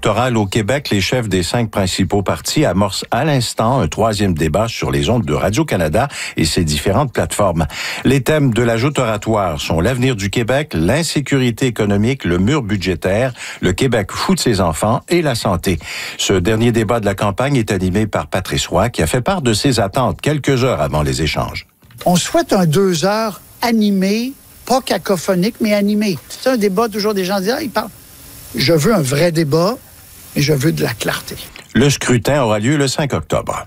électorale au Québec, les chefs des 5 principaux partis amorcent à l'instant un 3e débat sur les ondes de Radio-Canada et ses différentes plateformes. Les thèmes de la joute oratoire sont l'avenir du Québec, l'insécurité économique, le mur budgétaire, le Québec fout de ses enfants et la santé. Ce dernier débat de la campagne est animé par Patrice Roy, qui a fait part de ses attentes quelques heures avant les échanges. On souhaite un 2 heures animé, pas cacophonique, mais animé. C'est un débat, toujours des gens disent, ils parlent. Je veux un vrai débat, et je veux de la clarté. Le scrutin aura lieu le 5 octobre.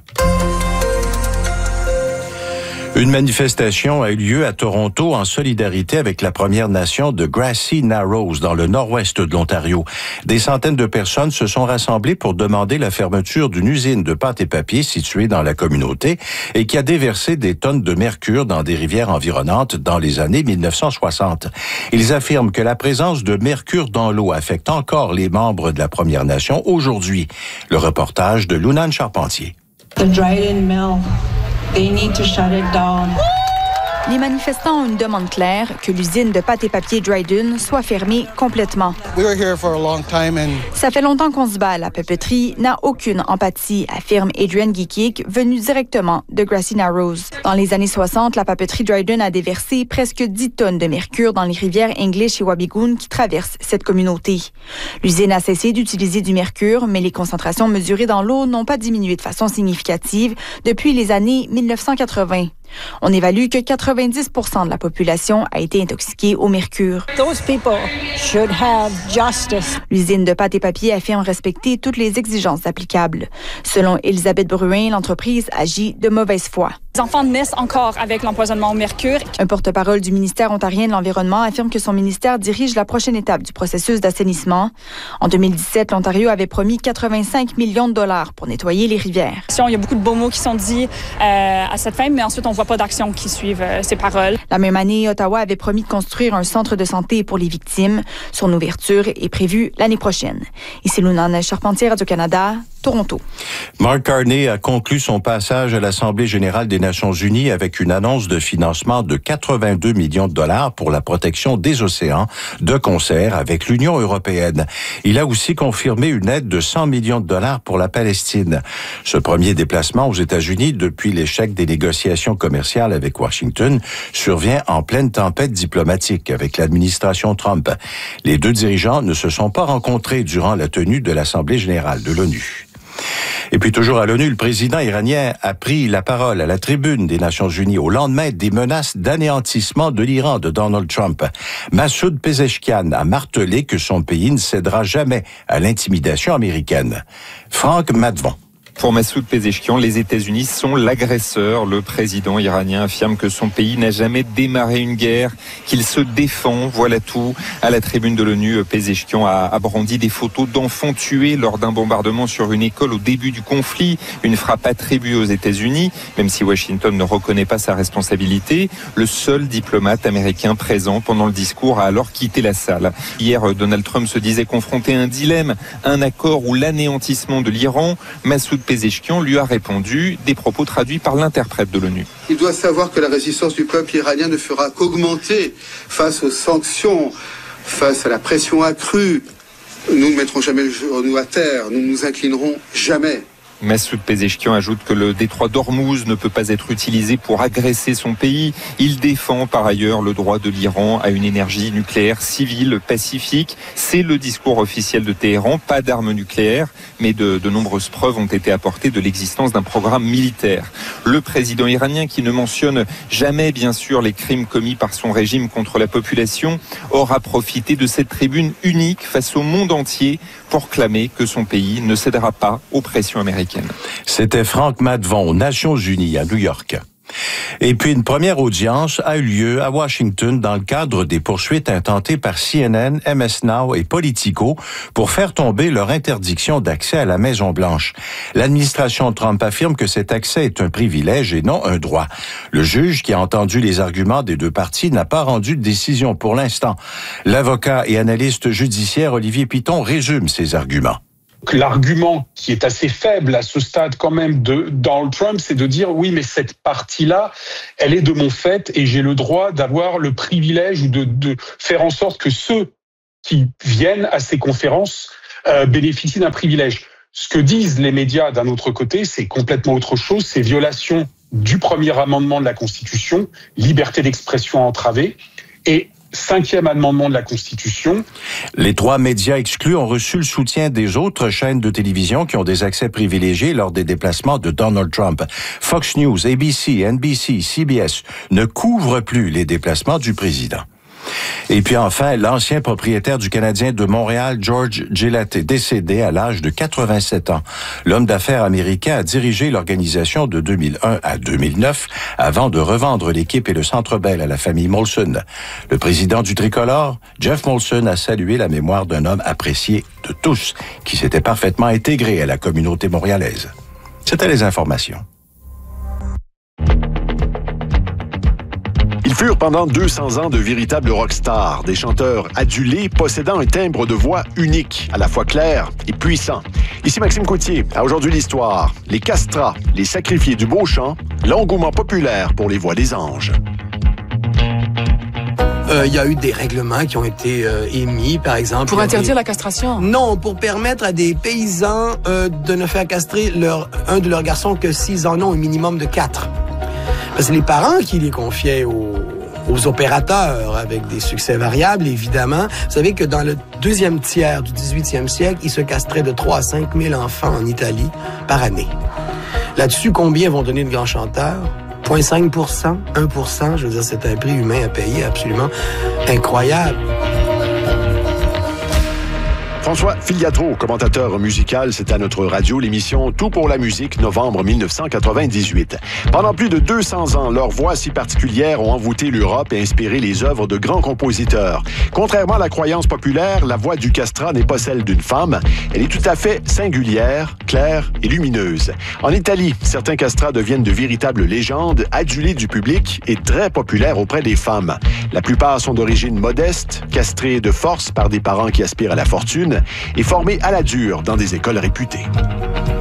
Une manifestation a eu lieu à Toronto en solidarité avec la Première Nation de Grassy Narrows dans le nord-ouest de l'Ontario. Des centaines de personnes se sont rassemblées pour demander la fermeture d'une usine de pâte et papier située dans la communauté et qui a déversé des tonnes de mercure dans des rivières environnantes dans les années 1960. Ils affirment que la présence de mercure dans l'eau affecte encore les membres de la Première Nation aujourd'hui. Le reportage de Lunane Charpentier. The Dryden Mill. They need to shut it down. Les manifestants ont une demande claire, que l'usine de pâte et papier Dryden soit fermée complètement. Ça fait longtemps qu'on se bat. La papeterie n'a aucune empathie, affirme Adrian Geekick, venu directement de Grassy Narrows. Dans les années 60, la papeterie Dryden a déversé presque 10 tonnes de mercure dans les rivières English et Wabigoon qui traversent cette communauté. L'usine a cessé d'utiliser du mercure, mais les concentrations mesurées dans l'eau n'ont pas diminué de façon significative depuis les années 1980. On évalue que 90% de la population a été intoxiquée au mercure. L'usine de pâte et papier affirme respecter toutes les exigences applicables. Selon Elisabeth Bruin, l'entreprise agit de mauvaise foi. Les enfants naissent encore avec l'empoisonnement au mercure. Un porte-parole du ministère ontarien de l'Environnement affirme que son ministère dirige la prochaine étape du processus d'assainissement. En 2017, l'Ontario avait promis 85 millions de dollars pour nettoyer les rivières. Il y a beaucoup de beaux mots qui sont dits à cette fin, mais ensuite on voit pas d'actions qui suivent ces paroles. La même année, Ottawa avait promis de construire un centre de santé pour les victimes. Son ouverture est prévue l'année prochaine. Ici Lunane Charpentier, Radio-Canada, Toronto. Mark Carney a conclu son passage à l'Assemblée générale des Nations unies avec une annonce de financement de 82 millions de dollars pour la protection des océans, de concert avec l'Union européenne. Il a aussi confirmé une aide de 100 millions de dollars pour la Palestine. Ce premier déplacement aux États-Unis depuis l'échec des négociations commerciales avec Washington survient en pleine tempête diplomatique avec l'administration Trump. Les deux dirigeants ne se sont pas rencontrés durant la tenue de l'Assemblée générale de l'ONU. Et puis toujours à l'ONU, le président iranien a pris la parole à la tribune des Nations unies au lendemain des menaces d'anéantissement de l'Iran de Donald Trump. Massoud Pezeshkian a martelé que son pays ne cédera jamais à l'intimidation américaine. Franck Madvon. Pour Massoud Pezeshkian, les États-Unis sont l'agresseur. Le président iranien affirme que son pays n'a jamais démarré une guerre, qu'il se défend, voilà tout. À la tribune de l'ONU, Pezeshkian a brandi des photos d'enfants tués lors d'un bombardement sur une école au début du conflit, une frappe attribuée aux États-Unis, même si Washington ne reconnaît pas sa responsabilité. Le seul diplomate américain présent pendant le discours a alors quitté la salle. Hier, Donald Trump se disait confronté à un dilemme, un accord ou l'anéantissement de l'Iran. Massoud Pezeshkian lui a répondu, des propos traduits par l'interprète de l'ONU. Il doit savoir que la résistance du peuple iranien ne fera qu'augmenter face aux sanctions, face à la pression accrue. Nous ne mettrons jamais le genou à terre, nous ne nous inclinerons jamais. Massoud Pezeshkian ajoute que le détroit d'Ormuz ne peut pas être utilisé pour agresser son pays. Il défend par ailleurs le droit de l'Iran à une énergie nucléaire civile pacifique. C'est le discours officiel de Téhéran, pas d'armes nucléaires, mais de nombreuses preuves ont été apportées de l'existence d'un programme militaire. Le président iranien, qui ne mentionne jamais bien sûr les crimes commis par son régime contre la population, aura profité de cette tribune unique face au monde entier pour clamer que son pays ne cédera pas aux pressions américaines. C'était Franck Madvon aux Nations unies à New York. Et puis une première audience a eu lieu à Washington dans le cadre des poursuites intentées par CNN, MS Now et Politico pour faire tomber leur interdiction d'accès à la Maison-Blanche. L'administration Trump affirme que cet accès est un privilège et non un droit. Le juge, qui a entendu les arguments des deux parties, n'a pas rendu de décision pour l'instant. L'avocat et analyste judiciaire Olivier Piton résume ses arguments. L'argument qui est assez faible à ce stade quand même de Donald Trump, c'est de dire oui, mais cette partie-là, elle est de mon fait et j'ai le droit d'avoir le privilège ou de faire en sorte que ceux qui viennent à ces conférences bénéficient d'un privilège. Ce que disent les médias d'un autre côté, c'est complètement autre chose, c'est violation du premier amendement de la Constitution, liberté d'expression entravée, et 5e amendement de la Constitution. Les 3 médias exclus ont reçu le soutien des autres chaînes de télévision qui ont des accès privilégiés lors des déplacements de Donald Trump. Fox News, ABC, NBC, CBS ne couvrent plus les déplacements du président. Et puis enfin, l'ancien propriétaire du Canadien de Montréal, George Gillett, est décédé à l'âge de 87 ans. L'homme d'affaires américain a dirigé l'organisation de 2001 à 2009 avant de revendre l'équipe et le Centre Bell à la famille Molson. Le président du Tricolore, Jeff Molson, a salué la mémoire d'un homme apprécié de tous qui s'était parfaitement intégré à la communauté montréalaise. C'était les informations. Ils furent pendant 200 ans de véritables rockstars, des chanteurs adulés possédant un timbre de voix unique, à la fois clair et puissant. Ici Maxime Coutier, à Aujourd'hui l'Histoire, les castrats, les sacrifiés du beau chant, l'engouement populaire pour les voix des anges. Il y a eu des règlements qui ont été émis, par exemple. Pour interdire la castration? Non, pour permettre à des paysans de ne faire castrer un de leurs garçons que s'ils en ont un minimum de 4. Parce que c'est les parents qui les confiaient aux opérateurs avec des succès variables, évidemment. Vous savez que dans le deuxième tiers du 18e siècle, il se castrait de 3 à 5 000 enfants en Italie par année. Là-dessus, combien vont donner de grands chanteurs? 0,5%, 1%, je veux dire, c'est un prix humain à payer absolument incroyable. François Filiatro, commentateur musical, c'est à notre radio, l'émission Tout pour la musique, novembre 1998. Pendant plus de 200 ans, leurs voix si particulières ont envoûté l'Europe et inspiré les œuvres de grands compositeurs. Contrairement à la croyance populaire, la voix du castrat n'est pas celle d'une femme. Elle est tout à fait singulière, claire et lumineuse. En Italie, certains castrats deviennent de véritables légendes, adulés du public et très populaires auprès des femmes. La plupart sont d'origine modeste, castrés de force par des parents qui aspirent à la fortune et formés à la dure dans des écoles réputées.